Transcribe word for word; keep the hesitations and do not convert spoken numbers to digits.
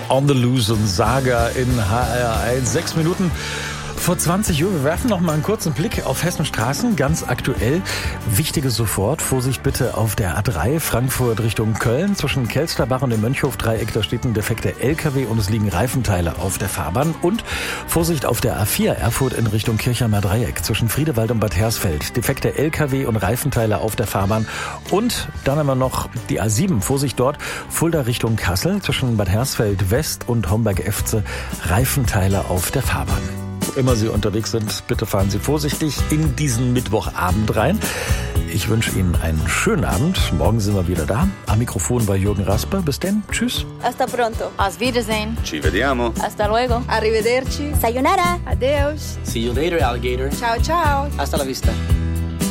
On the Loose und Saga in H R eins. Sechs Minuten vor zwanzig Uhr. Wir werfen noch mal einen kurzen Blick auf Hessenstraßen. Ganz aktuell. Wichtiges sofort. Vorsicht bitte auf der A drei Frankfurt Richtung Köln. Zwischen Kelsterbach und dem Mönchhof-Dreieck, da steht ein defekter L K W und es liegen Reifenteile auf der Fahrbahn. Und Vorsicht auf der A vier Erfurt in Richtung Kirchheimer Dreieck. Zwischen Friedewald und Bad Hersfeld. Defekte L K W und Reifenteile auf der Fahrbahn. Und dann haben wir noch die A sieben. Vorsicht dort. Fulda Richtung Kassel. Zwischen Bad Hersfeld West und Homberg-Efze. Reifenteile auf der Fahrbahn. Wo immer Sie unterwegs sind, bitte fahren Sie vorsichtig in diesen Mittwochabend rein. Ich wünsche Ihnen einen schönen Abend. Morgen sind wir wieder da. Am Mikrofon war Jürgen Rasper. Bis denn. Tschüss. Hasta pronto. Auf Wiedersehen. Ci vediamo. Hasta luego. Arrivederci. Sayonara. Adeus. See you later, alligator. Ciao, ciao. Hasta la vista.